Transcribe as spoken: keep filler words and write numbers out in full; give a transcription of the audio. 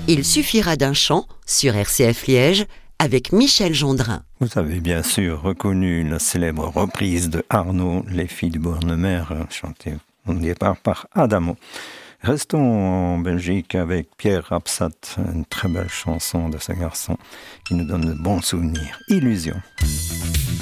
Il suffira d'un chant sur R C F Liège avec Michel Gendrin. Vous avez bien sûr reconnu la célèbre reprise de Arnaud, Les filles du Borne-Mer, chantée au départ par Adamo. Restons en Belgique avec Pierre Rapsat, une très belle chanson de ce garçon qui nous donne de bons souvenirs. Illusion.